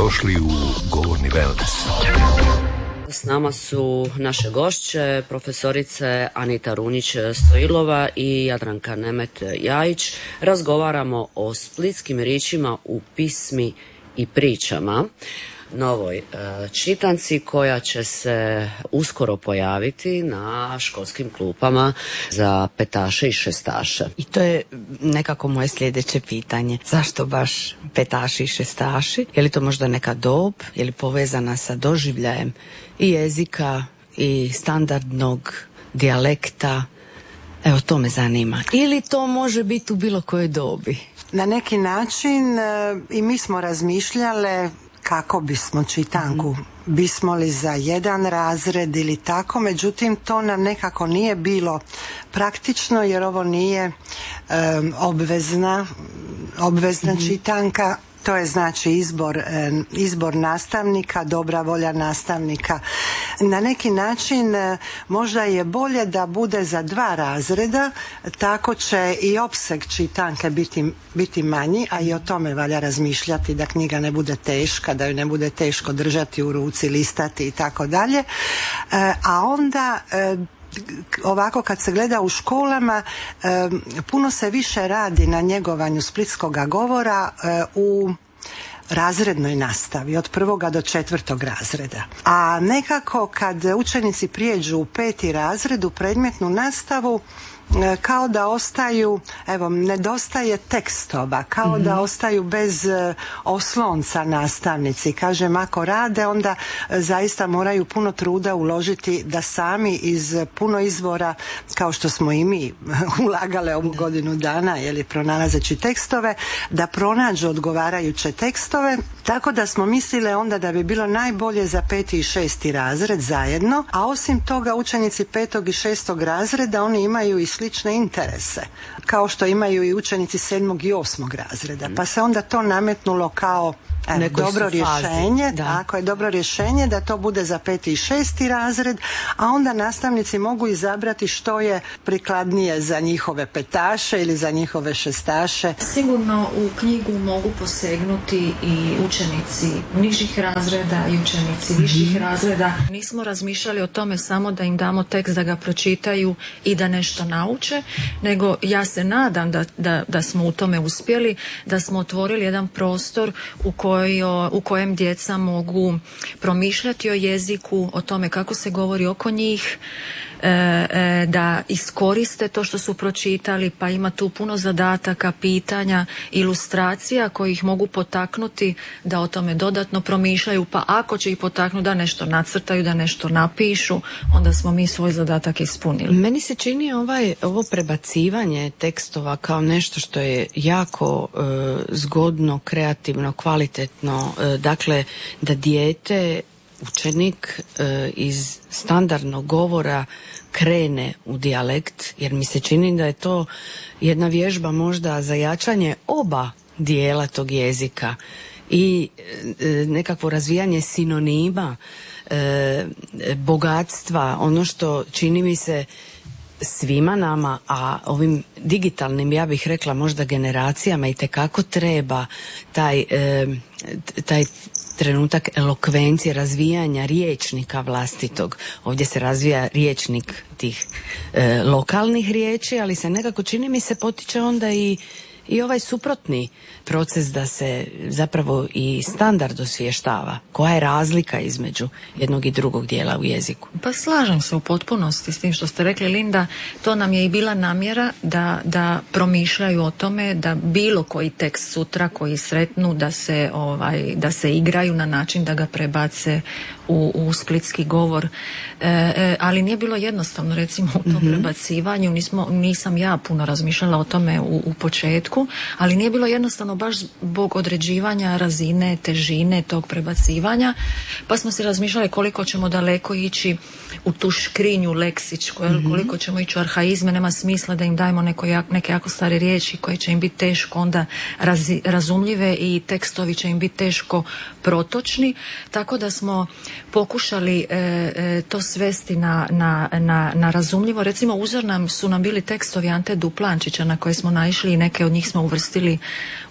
Dobrodošli u Govorni wellness. S nama su naše gošće, profesorice Anita Runjić-Stojilova i Jadranka Nemet-Jajić. Razgovaramo o splitskim riječima u pismi i pričama, novoj čitanci koja će se uskoro pojaviti na školskim klupama za petaše i šestaše. I to je nekako moje sljedeće pitanje. Zašto baš petaši i šestaši? Je li to možda neka dob? Je li povezana sa doživljajem i jezika i standardnog dijalekta? Evo, to me zanima. Ili to može biti u bilo kojoj dobi? Na neki način i mi smo razmišljale kako bismo čitanku, bismo li za jedan razred ili tako, međutim to nam nekako nije bilo praktično jer ovo nije obvezna čitanka. To je znači izbor nastavnika, dobra volja nastavnika. Na neki način možda je bolje da bude za 2 razreda, tako će i opseg čitanke biti manji, a i o tome valja razmišljati da knjiga ne bude teška, da ju ne bude teško držati u ruci, listati i tako dalje. A onda ovako kad se gleda u školama, puno se više radi na njegovanju splitskoga govora u razrednoj nastavi od 1. do 4. razreda. A nekako kad učenici prijeđu u 5. razred u predmetnu nastavu, kao da ostaju, evo, nedostaje tekstova, kao da ostaju bez oslonca nastavnici. Kažem, ako rade, onda zaista moraju puno truda uložiti da sami iz puno izvora, kao što smo i mi ulagale ovu godinu dana, pronalazeći tekstove, da pronađu odgovarajuće tekstove. Tako da smo mislile onda da bi bilo najbolje za 5. i 6. razred zajedno, a osim toga učenici 5. i 6. razreda, oni imaju i slične interese, kao što imaju i učenici 7. i 8. razreda. Pa se onda to nametnulo kao dobro rješenje, tako je, dobro rješenje da to bude za 5. i 6. razred, a onda nastavnici mogu izabrati što je prikladnije za njihove petaše ili za njihove šestaše. Sigurno u knjigu mogu posegnuti i učenici nižih razreda i učenici viših razreda. Nismo razmišljali o tome samo da im damo tekst da ga pročitaju i da nešto nauče, nego ja se nadam da smo u tome uspjeli, da smo otvorili jedan prostor u kojem djeca mogu promišljati o jeziku, o tome kako se govori oko njih, da iskoriste to što su pročitali, pa ima tu puno zadataka, pitanja, ilustracija koji ih mogu potaknuti da o tome dodatno promišljaju, pa ako će ih potaknuti da nešto nacrtaju, da nešto napišu, onda smo mi svoj zadatak ispunili. Meni se čini ovo prebacivanje tekstova kao nešto što je jako zgodno, kreativno, kvalitetno, dakle da dijete, učenik iz standardnog govora krene u dijalekt, jer mi se čini da je to jedna vježba možda za jačanje oba dijela tog jezika i nekakvo razvijanje sinonima, bogatstva, ono što čini mi se svima nama, a ovim digitalnim, ja bih rekla možda generacijama, itekako treba taj trenutak elokvencije, razvijanja riječnika vlastitog. Ovdje se razvija riječnik tih lokalnih riječi, ali se nekako čini mi se potiče onda i ovaj suprotni proces da se zapravo i standard osvještava. Koja je razlika između jednog i drugog dijela u jeziku? Pa slažem se u potpunosti s tim što ste rekli, Linda. To nam je i bila namjera da promišljaju o tome, da bilo koji tekst sutra koji sretnu da se igraju na način da ga prebace u splitski govor. Ali nije bilo jednostavno, recimo, u tom prebacivanju. Nisam ja puno razmišljala o tome u početku, ali nije bilo jednostavno baš zbog određivanja razine, težine tog prebacivanja, pa smo se razmišljali koliko ćemo daleko ići u tu škrinju leksičku, koliko ćemo ići u arhaizme. Nema smisla da im dajemo neke jako stare riječi koje će im biti teško onda razumljive i tekstovi će im biti teško protočni, tako da smo pokušali to svesti na razumljivo. Recimo, uzor su nam bili tekstovi Ante Duplančića na koje smo naišli i neke od njih smo uvrstili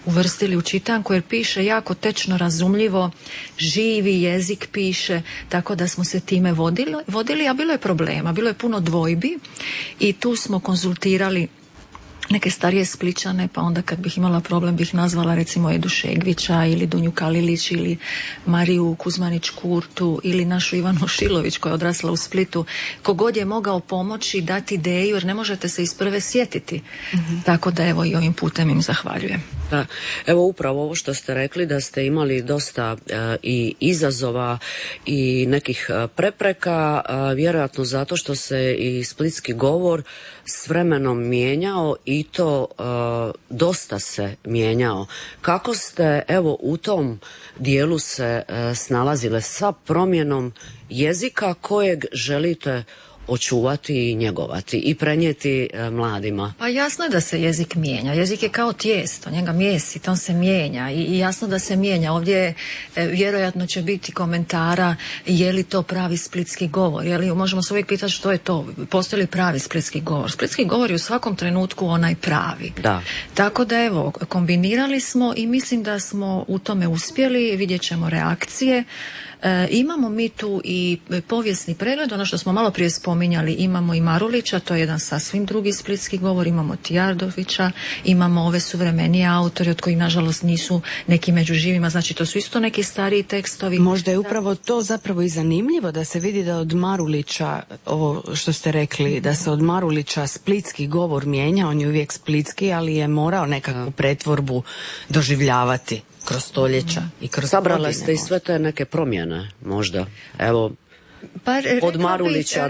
uvrstili u čitanku jer piše jako tečno razumljivo, živi jezik piše, tako da smo se time vodili, a bilo je problema, bilo je puno dvojbi i tu smo konzultirali neke starije Splićane, pa onda kad bih imala problem bih nazvala recimo Edu Šegvića ili Dunju Kalilić ili Mariju Kuzmanić-Kurtu ili našu Ivanu Šilović koja je odrasla u Splitu. Kogod je mogao pomoći, dati ideju jer ne možete se iz prve sjetiti. Tako da evo i ovim putem im zahvaljujem. Da. Evo upravo ovo što ste rekli da ste imali dosta i izazova i nekih prepreka, vjerojatno zato što se i splitski govor s vremenom mijenjao i to dosta se mijenjao. Kako ste evo u tom dijelu se snalazile sa promjenom jezika kojeg želite očuvati i njegovati i prenijeti mladima? Pa jasno je da se jezik mijenja. Jezik je kao tijesto, njega mijesite, on se mijenja i jasno da se mijenja. Ovdje vjerojatno će biti komentara je li to pravi splitski govor, možemo se uvijek pitati što je to, postoji li pravi splitski govor. Splitski govor je u svakom trenutku onaj pravi. Da. Tako da evo, kombinirali smo i mislim da smo u tome uspjeli, vidjet ćemo reakcije. Imamo mi tu i povijesni pregled, ono što smo malo prije spominjali, imamo i Marulića, to je jedan sasvim drugi splitski govor, imamo Tijardovića, imamo ove suvremenije autori od kojih nažalost nisu neki među živima, znači to su isto neki stariji tekstovi. Možda je upravo to zapravo i zanimljivo da se vidi da od Marulića, ovo što ste rekli, da se od Marulića splitski govor mijenja, on je uvijek splitski, ali je morao nekakvu pretvorbu doživljavati kroz stoljeća i kroz sabrali ste i sve te neke promjene možda, evo od Marulića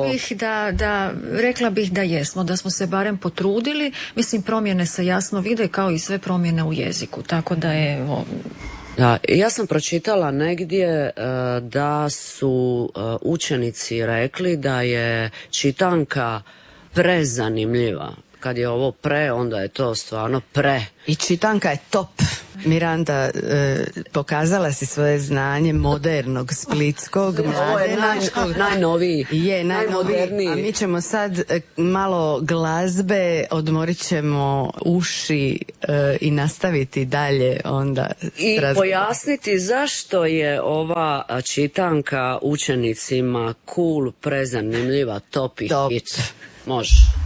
rekla bih da jesmo, da smo se barem potrudili. Mislim, promjene se jasno vide kao i sve promjene u jeziku, tako da je Da, ja sam pročitala negdje da su učenici rekli da je čitanka prezanimljiva. Kad je ovo pre, onda je to stvarno pre. I čitanka je top. Miranda, pokazala si svoje znanje modernog splitskog, mladenačkog. Najnoviji. Je, najmoderniji. A mi ćemo sad malo glazbe, odmorit ćemo uši i nastaviti dalje onda. I pojasniti zašto je ova čitanka učenicima cool, prezanimljiva, top i hit. Može.